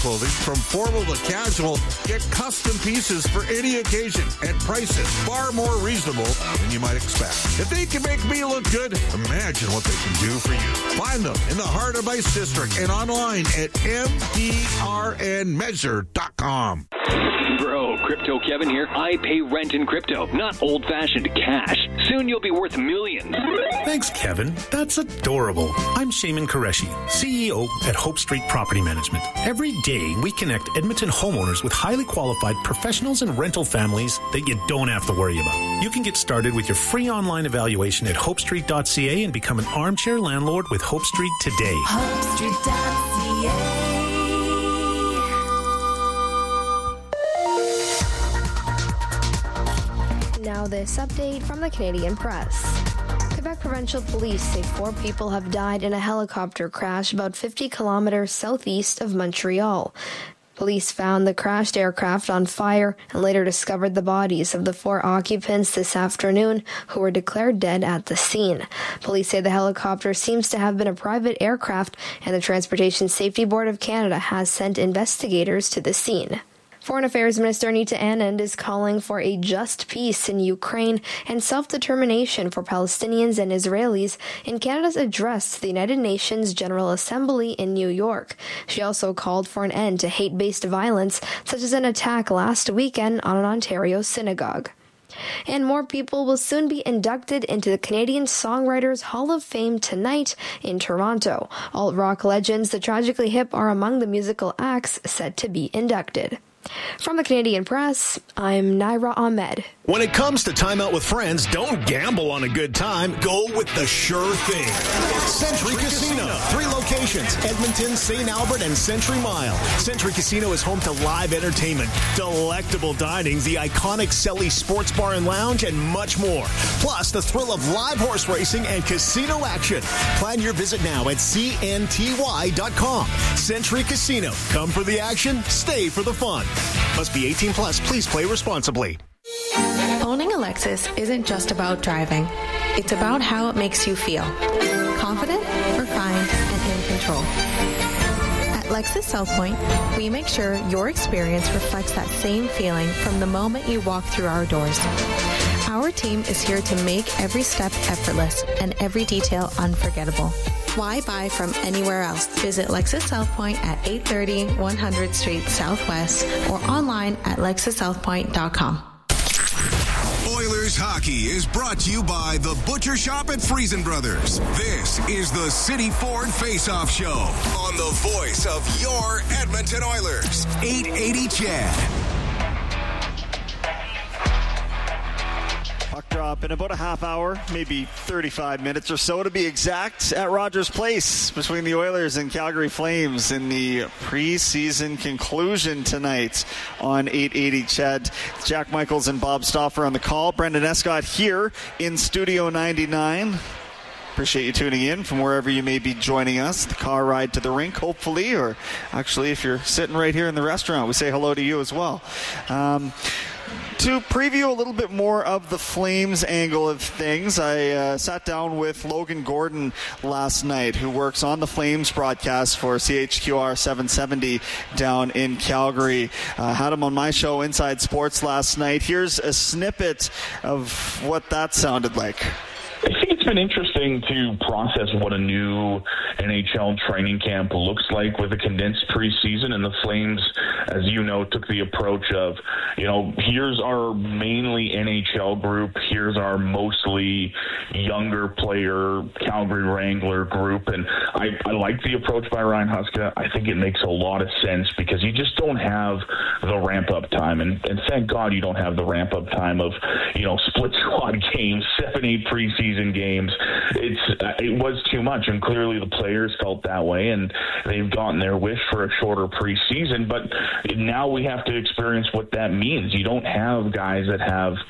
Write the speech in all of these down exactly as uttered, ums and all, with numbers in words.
clothing, from formal to casual, get custom pieces for any occasion at prices far more reasonable than you might expect. If they can make me look good, imagine what they can do for you. Find them in the Heart of Ice District and online at m d r n measure dot com. Bro, Crypto Kevin here. I pay rent in crypto, not old-fashioned cash. Soon you'll be worth millions. Thanks, Kevin. That's adorable. I'm Shaman Qureshi, C E O at Hope Street Property Management. Every day, we connect Edmonton homeowners with highly qualified professionals and rental families that you don't have to worry about. You can get started with your free online evaluation at hope street dot c a and become an armchair landlord with Hope Street today. hope street dot c a. Now this update from the Canadian Press. Quebec Provincial Police say four people have died in a helicopter crash about fifty kilometers southeast of Montreal. Police found the crashed aircraft on fire and later discovered the bodies of the four occupants this afternoon, who were declared dead at the scene. Police say the helicopter seems to have been a private aircraft, and the Transportation Safety Board of Canada has sent investigators to the scene. Foreign Affairs Minister Anita Anand is calling for a just peace in Ukraine and self-determination for Palestinians and Israelis in Canada's address to the United Nations General Assembly in New York. She also called for an end to hate-based violence, such as an attack last weekend on an Ontario synagogue. And more people will soon be inducted into the Canadian Songwriters Hall of Fame tonight in Toronto. Alt-rock legends The Tragically Hip are among the musical acts set to be inducted. From the Canadian Press, I'm Naira Ahmed. When it comes to time out with friends, don't gamble on a good time. Go with the sure thing. Century Casino. Three locations, Edmonton, Saint Albert, and Century Mile. Century Casino is home to live entertainment, delectable dining, the iconic Selly Sports Bar and Lounge, and much more. Plus, the thrill of live horse racing and casino action. Plan your visit now at c n t y dot com. Century Casino. Come for the action, stay for the fun. Must be eighteen plus. Please play responsibly. Owning a Lexus isn't just about driving. It's about how it makes you feel. Confident, refined, and in control. At Lexus South Point, we make sure your experience reflects that same feeling from the moment you walk through our doors. Our team is here to make every step effortless and every detail unforgettable. Why buy from anywhere else? Visit Lexus South Point at eight thirty one hundredth Street Southwest or online at lexus south point dot com. Oilers hockey is brought to you by the Butcher Shop at Friesen Brothers. This is the City Ford Face-Off Show on the voice of your Edmonton Oilers. eight eighty C H E D. Puck drop in about a half hour, maybe thirty-five minutes or so to be exact, at Rogers Place between the Oilers and Calgary Flames in the preseason conclusion tonight on eight eighty C H E D. Jack Michaels and Bob Stauffer on the call. Brendan Escott here in Studio ninety-nine. Appreciate you tuning in from wherever you may be joining us. The car ride to the rink, hopefully, or actually if you're sitting right here in the restaurant, we say hello to you as well. Um, To preview a little bit more of the Flames angle of things, I uh, sat down with Logan Gordon last night, who works on the Flames broadcast for C H Q R seven seventy down in Calgary. Uh, had him on my show, Inside Sports, last night. Here's a snippet of what that sounded like. I think it's been interesting to process what a new N H L training camp looks like with a condensed preseason, and the Flames, as you know, took the approach of, you know, here's our mainly N H L group, here's our mostly younger player Calgary Wrangler group, and I, I like the approach by Ryan Huska. I think it makes a lot of sense because you just don't have the ramp-up time, and, and thank God you don't have the ramp-up time of, you know, split squad games, seven, eight preseason games. It's uh, it was too much, and clearly the players felt that way, and they've gotten their wish for a shorter preseason. But now we have to experience what that means. You don't have guys that have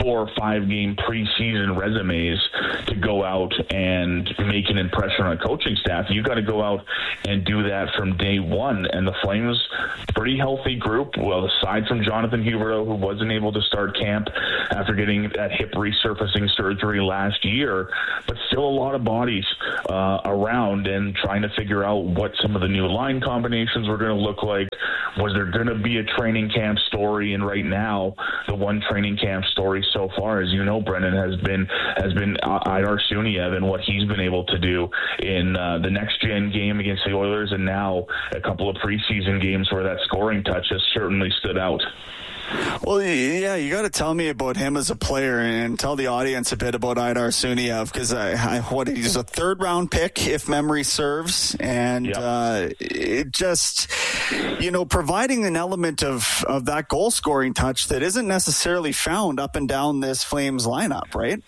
four or five game preseason resumes to go out and make an impression on a coaching staff. You got to go out and do that from day one. And the Flames, pretty healthy group. Well, aside from Jonathan Huberdeau, who wasn't able to start camp after getting that hip resurfacing surgery last year, but still a lot of bodies uh, around and trying to figure out what some of the new line combinations were going to look like. Was there going to be a training camp story? And right now, the one training camp story so far, as you know, Brendan, has been has been Aidar Suniev and what he's been able to do in uh, the next-gen game against the Oilers, and now a couple of preseason games where that scoring touch has certainly stood out. Well, yeah, you got to tell me about him as a player and tell the audience a bit about Aidar Suniev, because I, I, what he's a third round pick, if memory serves, and yep. uh, it just, you know, providing an element of, of that goal scoring touch that isn't necessarily found up and down this Flames lineup, right?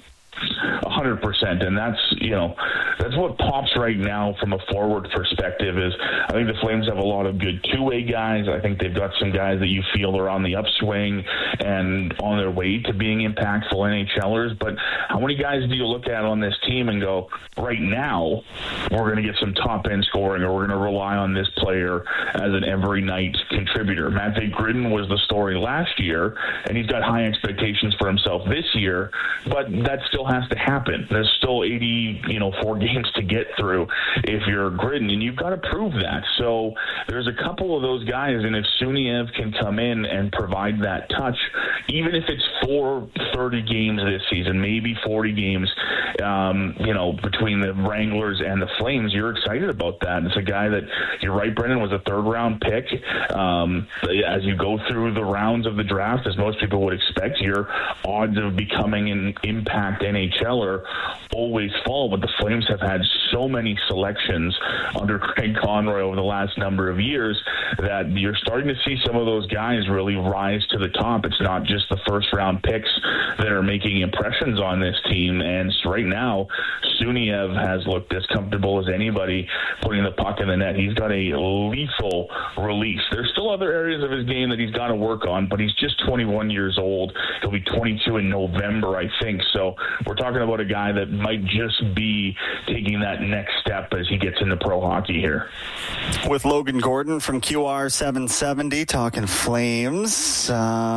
A hundred percent, and that's you know that's what pops right now from a forward perspective. Is I think the Flames have a lot of good two-way guys. I think they've got some guys that you feel are on the upswing and on their way to being impactful NHLers. But how many guys do you look at on this team and go, right now we're going to get some top-end scoring, or we're going to rely on this player as an every night contributor? Matvei Grudin was the story last year, and he's got high expectations for himself this year, but that still has to happen. There's still eighty, you know, four games to get through if you're Grudin, and you've got to prove that. So there's a couple of those guys, and if Suniev can come in and provide that touch, even if it's for thirty games this season, maybe forty games, um, you know, between the Wranglers and the Flames, you're excited about that. It's a guy that, you're right, Brendan, was a third-round pick. Um, as you go through the rounds of the draft, as most people would expect, your odds of becoming an impact NHLer always fall, but the Flames have had so many selections under Craig Conroy over the last number of years that you're starting to see some of those guys really rise to the top. It's not just the first round picks that are making impressions on this team, and right now Suniev has looked as comfortable as anybody putting the puck in the net. He's got a lethal release. There's still other areas of his game that he's got to work on, but he's just twenty-one years old. He'll be twenty-two in November, I think. So we're talking about a guy that might just be taking that next step as he gets into pro hockey here. With Logan Gordon from Q R seven seventy talking Flames.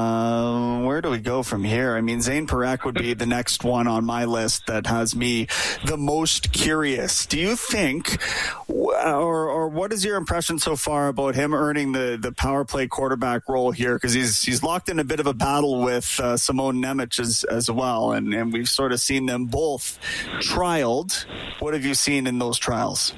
Uh, where do we go from here? I mean, Zane Parekh would be the next one on my list that has me the most curious. Do you think, or or what is your impression so far about him earning the, the power play quarterback role here? Because he's he's locked in a bit of a battle with uh, Simon Nemec as, as well, and, and we've sort of seen them both trialed. What have you seen in those trials?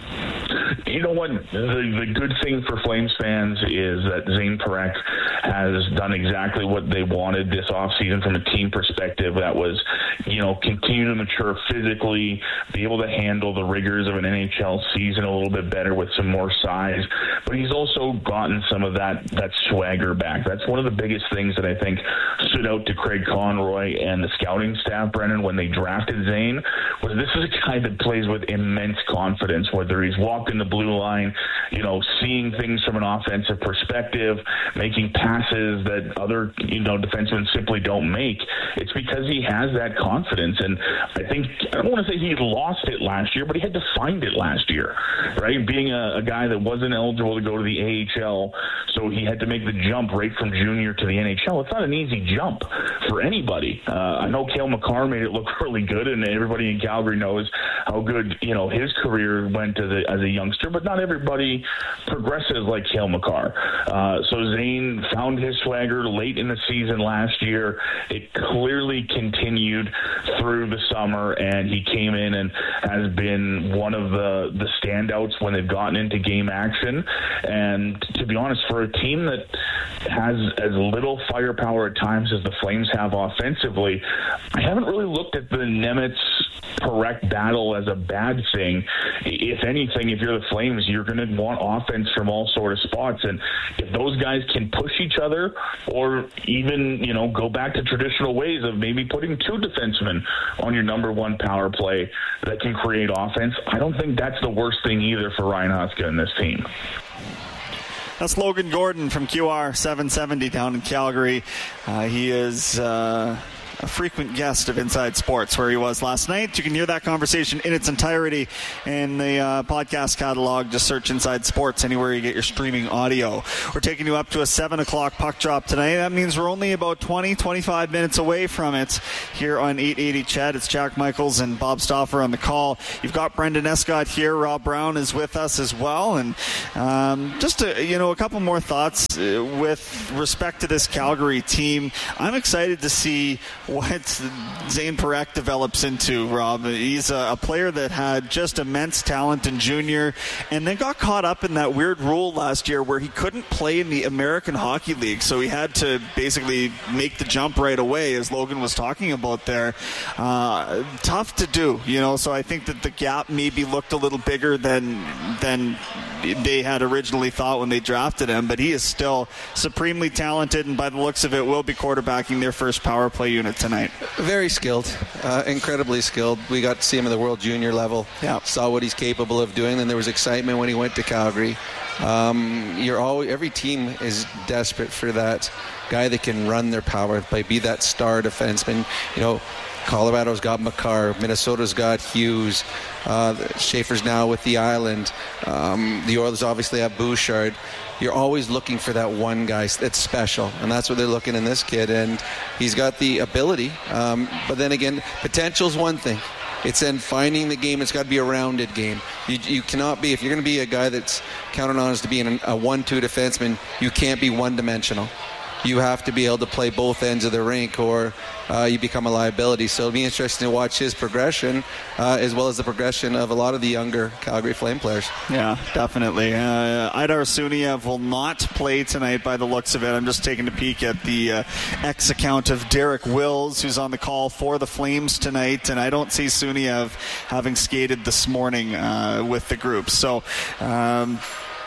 You know what? The, the good thing for Flames fans is that Zane Parekh has done exactly what they wanted this offseason from a team perspective. That was, you know, continue to mature physically, be able to handle the rigors of an N H L season a little bit better with some more size. But he's also gotten some of that, that swagger back. That's one of the biggest things that I think stood out to Craig Conroy and the scouting staff, Brennan, when they drafted Zane, was this is a guy that plays with immense confidence, whether he's walking the blue line, you know, seeing things from an offensive perspective, making passes that other, you know, defensemen simply don't make. It's because he has that confidence. And I think, I don't want to say he lost it last year, but he had to find it last year, right? Being a, a guy that wasn't eligible to go to the A H L, so he had to make the jump right from junior to the N H L. It's not an easy jump for anybody. Uh, I know Cale Makar made it look really good, and everybody in Calgary knows how good, you know, his career went as a, as a youngster, but not everybody progresses like Cale Makar. Uh, so Zane found his swagger late in the season last year. It clearly continued through the summer, and he came in and has been one of the, the standouts when they've gotten into game action. And to be honest, for a team that has as little firepower at times as the Flames have offensively, I haven't really looked at the Nemec Parekh battle as a bad thing. If anything, if you're the Flames, you're going to want offense from all sort of spots, and if those guys can push each other, or even, you know, go back to traditional ways of maybe putting two defensemen on your number one power play that can create offense, I don't think that's the worst thing either for Ryan Huska and this team. That's Logan Gordon from Q R seven seventy down in Calgary. Uh, he is uh, a frequent guest of Inside Sports, where he was last night. You can hear that conversation in its entirety in the uh, podcast catalog. Just search Inside Sports anywhere you get your streaming audio. We're taking you up to a seven o'clock puck drop today. That means we're only about twenty, twenty-five minutes away from it here on eight eighty C H E D. It's Jack Michaels and Bob Stauffer on the call. You've got Brendan Escott here. Rob Brown is with us as well. And um, just, a, you know, a couple more thoughts uh, with respect to this Calgary team. I'm excited to see what Zane Parekh develops into, Rob. He's a, a player that had just immense talent in junior and then got caught up in that weird rule last year where he couldn't play in the American Hockey League. So he had to basically make the jump right away, as Logan was talking about there. Uh, tough to do, you know, so I think that the gap maybe looked a little bigger than than they had originally thought when they drafted him, but he is still supremely talented, and by the looks of it will be quarterbacking their first power play unit tonight. Very skilled, uh, incredibly skilled. We got to see him at the World Junior level, yeah. Saw what he's capable of doing, and there was excitement when he went to Calgary. Um, you're always, every team is desperate for that guy that can run their power play, be that star defenseman. You know, Colorado's got Makar, Minnesota's got Hughes, uh, Schaefer's now with the Island. Um, the Oilers obviously have Bouchard. You're always looking for that one guy that's special, and that's what they're looking in this kid, and he's got the ability. Um, but then again, potential's one thing. It's then finding the game. It's got to be a rounded game. You, you cannot be, if you're going to be a guy that's counted on as to being a one two defenseman, you can't be one-dimensional. You have to be able to play both ends of the rink, or uh, you become a liability. So it'll be interesting to watch his progression, uh, as well as the progression of a lot of the younger Calgary Flame players. Yeah, definitely. Uh, Idar Suniev will not play tonight by the looks of it. I'm just taking a peek at the uh, X account of Derek Wills, who's on the call for the Flames tonight, and I don't see Suniev having skated this morning uh, with the group. So um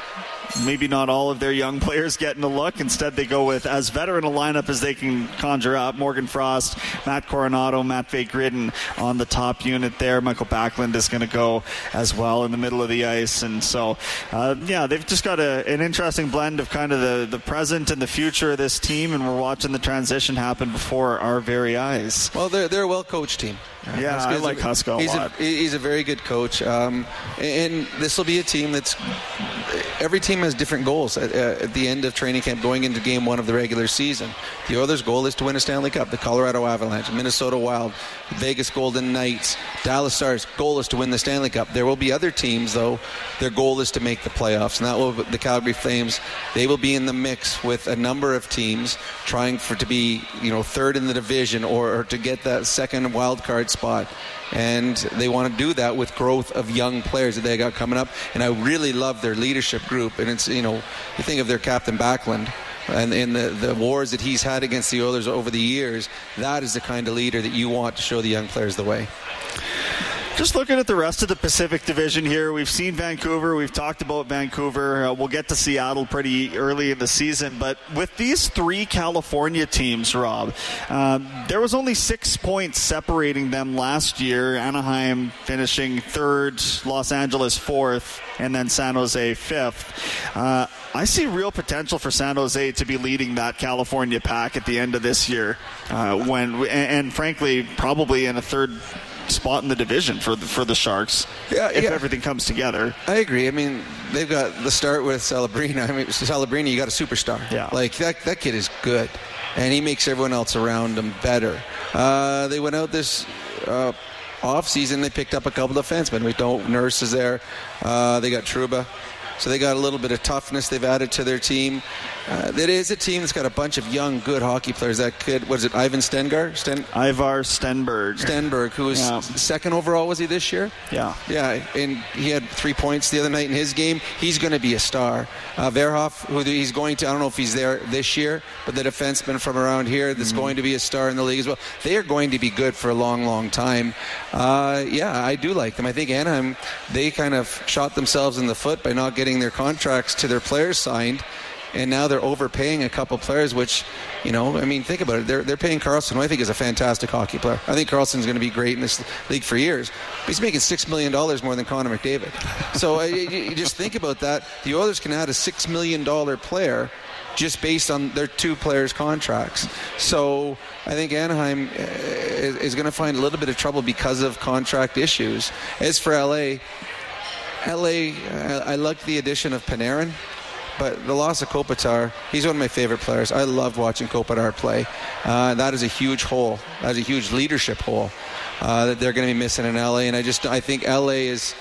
maybe not all of their young players getting a look. Instead, they go with as veteran a lineup as they can conjure up. Morgan Frost, Matt Coronado, Matt Gridden on the top unit there. Michael Backlund is going to go as well in the middle of the ice. And so, uh, yeah, they've just got a, an interesting blend of kind of the, the present and the future of this team, and we're watching the transition happen before our very eyes. Well, they're, they're a well-coached team. Yeah, Huska I like Huska a he's lot. A, he's a very good coach. Um, and this will be a team that's... Every team has different goals at, uh, at the end of training camp going into game one of the regular season. The Oilers' goal is to win a Stanley Cup. The Colorado Avalanche, Minnesota Wild, Vegas Golden Knights, Dallas Stars' goal is to win the Stanley Cup. There will be other teams, though, their goal is to make the playoffs. And that will the Calgary Flames. They will be in the mix with a number of teams trying for to be, you know, third in the division or, or to get that second wild card spot. And they want to do that with growth of young players that they got coming up. And I really love their leadership group. And it's, you know, you think of their captain Backlund and in the, the wars that he's had against the Oilers over the years, that is the kind of leader that you want to show the young players the way. Just looking at the rest of the Pacific Division here, we've seen Vancouver. We've talked about Vancouver. Uh, we'll get to Seattle pretty early in the season. But with these three California teams, Rob, um, there was only six points separating them last year. Anaheim finishing third, Los Angeles fourth, and then San Jose fifth. Uh, I see real potential for San Jose to be leading that California pack at the end of this year. Uh, when and, and frankly, probably in a third spot in the division for the, for the Sharks, yeah, if yeah. everything comes together. I agree. I mean, they've got the start with Celebrini. I mean, Celebrini, you got a superstar. Yeah. Like, that, that kid is good, and he makes everyone else around him better. Uh, they went out this uh, off-season. They picked up a couple of defensemen. We don't Nurse is there. Uh, they got Trouba. So they got a little bit of toughness they've added to their team. Uh, it is a team that's got a bunch of young, good hockey players. That kid, what is it, Ivan Stengar? Sten- Ivar Stenberg. Stenberg, who was yeah. second overall, was he this year? Yeah. Yeah, and he had three points the other night in his game. He's going to be a star. Uh, Verhoff, who he's going to, I don't know if he's there this year, but the defenseman from around here that's mm-hmm. going to be a star in the league as well. They are going to be good for a long, long time. Uh, yeah, I do like them. I think Anaheim, they kind of shot themselves in the foot by not getting their contracts to their players signed, and now they're overpaying a couple players, which, you know, I mean, think about it. They're they're paying Karlsson, who I think is a fantastic hockey player. I think Karlsson's going to be great in this league for years. But he's making six million dollars more than Connor McDavid. So uh, you, you just think about that. The Oilers can add a six million dollars player just based on their two players' contracts. So I think Anaheim is going to find a little bit of trouble because of contract issues. As for L A, L A, I like the addition of Panarin. But the loss of Kopitar, he's one of my favorite players. I loved watching Kopitar play. Uh, that is a huge hole. That is a huge leadership hole uh, that they're going to be missing in L A. And I just, I think L A is,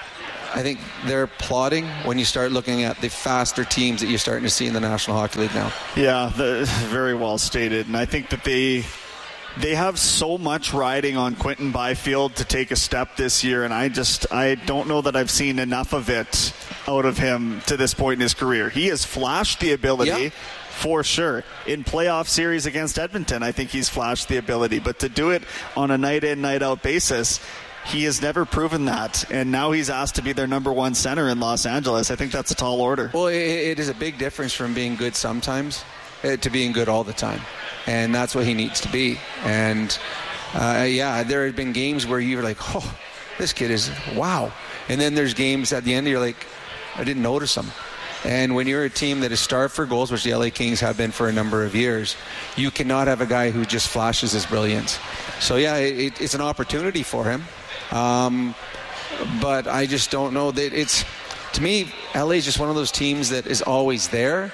I think they're plotting when you start looking at the faster teams that you're starting to see in the National Hockey League now. Yeah, the, very well stated. And I think that they... They have so much riding on Quinton Byfield to take a step this year, and I just I don't know that I've seen enough of it out of him to this point in his career. He has flashed the ability, yeah. for sure. In playoff series against Edmonton, I think he's flashed the ability, but to do it on a night-in, night-out basis, he has never proven that, and now he's asked to be their number one center in Los Angeles. I think that's a tall order. Well, it, it is a big difference from being good sometimes uh, to being good all the time. And that's what he needs to be. And, uh, yeah, there have been games where you're like, oh, this kid is, wow. And then there's games at the end you're like, I didn't notice him. And when you're a team that is starved for goals, which the L A Kings have been for a number of years, you cannot have a guy who just flashes his brilliance. So, yeah, it, it's an opportunity for him. Um, but I just don't know that it's, to me, L A is just one of those teams that is always there,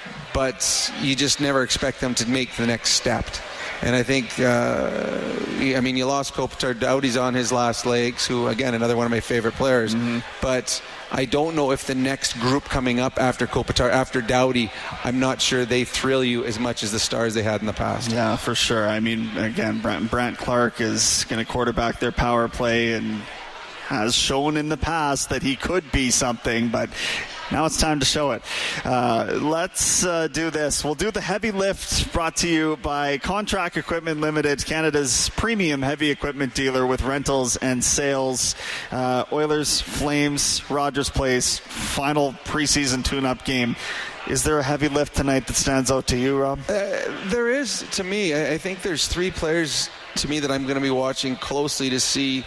but you just never expect them to make the next step. And I think, uh, I mean, you lost Kopitar. Doughty's on his last legs, who, again, another one of my favorite players. Mm-hmm. But I don't know if the next group coming up after Kopitar, after Doughty, I'm not sure they thrill you as much as the stars they had in the past. Yeah, for sure. I mean, again, Brant, Brant Clark is going to quarterback their power play and has shown in the past that he could be something, but now it's time to show it. Uh, let's uh, do this. We'll do the heavy lift, brought to you by Contract Equipment Limited, Canada's premium heavy equipment dealer with rentals and sales. Uh, Oilers, Flames, Rogers Place, final preseason tune-up game. Is there a heavy lift tonight that stands out to you, Rob? Uh, there is, to me. I, I think there's three players, to me, that I'm going to be watching closely to see.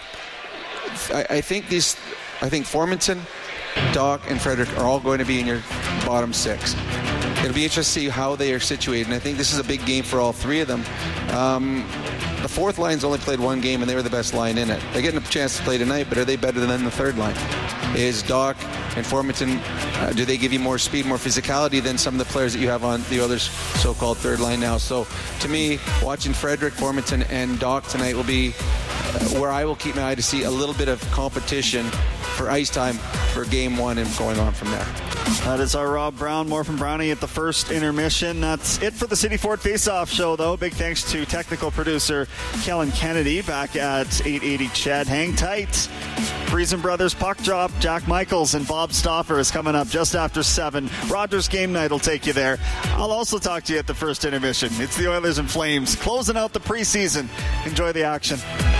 I, I think these, I think Formanton, Doc, and Frederick are all going to be in your bottom six. It'll be interesting to see how they are situated, and I think this is a big game for all three of them. Um, the fourth line's only played one game, and they were the best line in it. They're getting a chance to play tonight, but are they better than the third line? Is Doc and Formanton, uh, do they give you more speed, more physicality than some of the players that you have on the other so-called third line now? So, to me, watching Frederick, Formanton, and Doc tonight will be uh, where I will keep my eye to see a little bit of competition for ice time for game one and going on from there. That is our Rob Brown. More from Brownie at the first intermission. That's it for the City Ford Face-Off Show, though. Big thanks to technical producer Kellen Kennedy back at eight eighty Chad. Hang tight. Friesen Brothers Puck Drop, Jack Michaels and Bob Stauffer is coming up just after seven. Rogers Game Night will take you there. I'll also talk to you at the first intermission. It's the Oilers and Flames closing out the preseason. Enjoy the action.